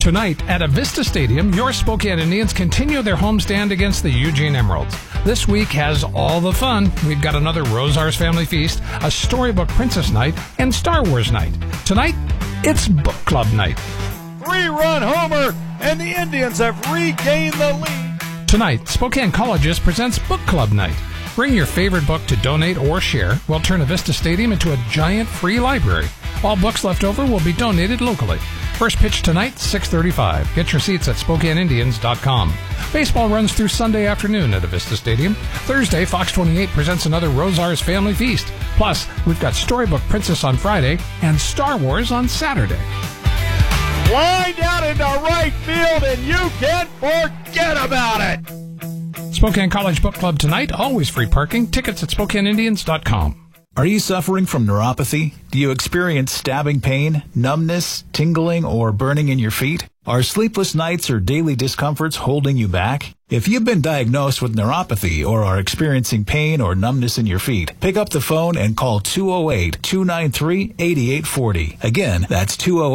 Tonight at Avista Stadium, your Spokane Indians continue their homestand against the Eugene Emeralds. This week has all the fun. We've got another Rosars Family Feast, a Storybook Princess Night, and Star Wars Night. Tonight, it's Book Club Night. 3-run homer, and the Indians have regained the lead. Tonight, Spokane Colleges presents Book Club Night. Bring your favorite book to donate or share. We'll turn Avista Stadium into a giant free library. All books left over will be donated locally. First pitch tonight, 6:35. Get your seats at SpokaneIndians.com. Baseball runs through Sunday afternoon at Avista Stadium. Thursday, Fox 28 presents another Rosars Family Feast. Plus, we've got Storybook Princess on Friday and Star Wars on Saturday. Lined out into right field, and you can't forget about it. Spokane College Book Club tonight, always free parking. Tickets at SpokaneIndians.com. Are you suffering from neuropathy? Do you experience stabbing pain, numbness, tingling, or burning in your feet? Are sleepless nights or daily discomforts holding you back? If you've been diagnosed with neuropathy or are experiencing pain or numbness in your feet, pick up the phone and call 208-293-8840. Again, that's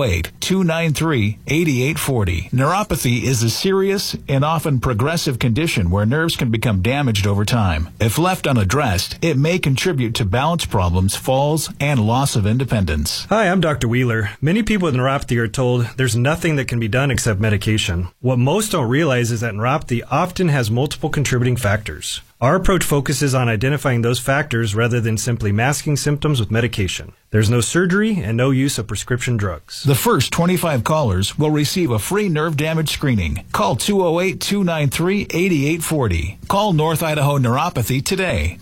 208-293-8840. Neuropathy is a serious and often progressive condition where nerves can become damaged over time. If left unaddressed, it may contribute to balance problems, falls, and loss of independence. Hi, I'm Dr. Wheeler. Many people with neuropathy are told there's nothing that can be done except medication. What most don't realize is that neuropathy often has multiple contributing factors. Our approach focuses on identifying those factors rather than simply masking symptoms with medication. There's no surgery and no use of prescription drugs. The first 25 callers will receive a free nerve damage screening. Call 208-293-8840. Call North Idaho Neuropathy today.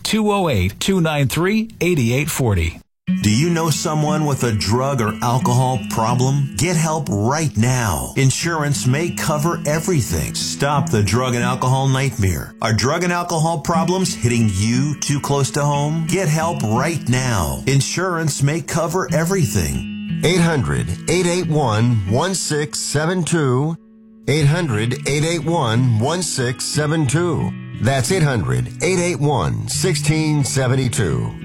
208-293-8840. Do you know someone with a drug or alcohol problem? Get help right now. Insurance may cover everything. Stop the drug and alcohol nightmare. Are drug and alcohol problems hitting you too close to home? Get help right now. Insurance may cover everything. 800-881-1672. 800-881-1672. That's 800-881-1672.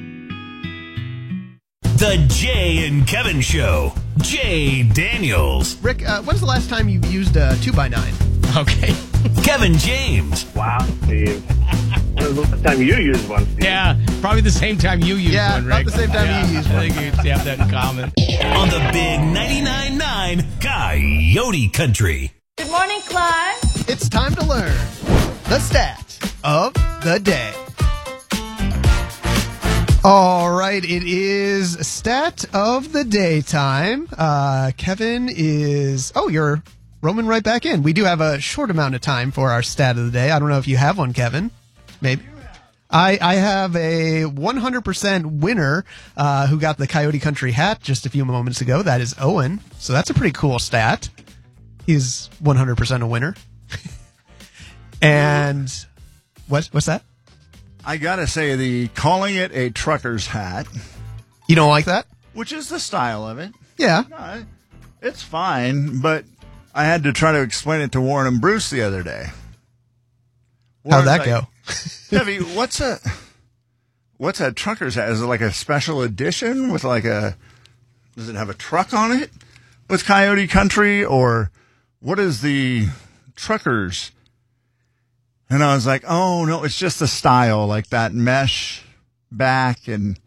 The Jay and Kevin Show. Jay Daniels. Rick, when's the last time you used a 2x9? Okay. Kevin James. Wow, Steve. When was the last time you used one, Steve? Yeah, probably the same time you used one, Rick. Yeah, about the same time you used one. I think you have that in common. On the big 99.9 Coyote Country. Good morning, class. It's time to learn the stat of the day. All right, it is stat of the day time. Kevin is... Oh, you're roaming right back in. We do have a short amount of time for our stat of the day. I don't know if you have one, Kevin. Maybe. I have a 100% winner who got the Coyote Country hat just a few moments ago. That is Owen. So that's a pretty cool stat. He's 100% a winner. And what's that? I gotta say, calling it a trucker's hat. You don't like that? Which is the style of it. Yeah. No, it's fine, but I had to try to explain it to Warren and Bruce the other day. How'd that go? Debbie, what's a trucker's hat? Is it like a special edition with does it have a truck on it with Coyote Country, or what is the trucker's? And I was like, oh, no, it's just the style, like that mesh back and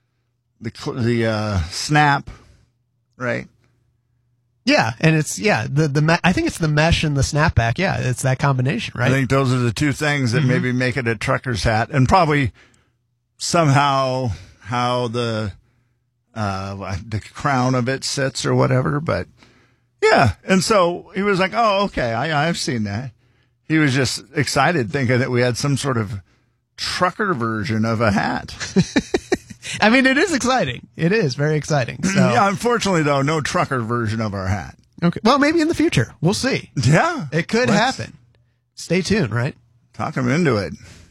the snap, right? Yeah, and it's, I think it's the mesh and the snapback. Yeah, it's that combination, right? I think those are the two things that maybe make it a trucker's hat, and probably somehow how the crown of it sits or whatever, but yeah. And so he was like, oh, okay, I've seen that. He was just excited thinking that we had some sort of trucker version of a hat. I mean, it is exciting. It is very exciting. So. Yeah, unfortunately, though, no trucker version of our hat. Okay. Well, maybe in the future. We'll see. Yeah. It could happen. Stay tuned, right? Talk him into it.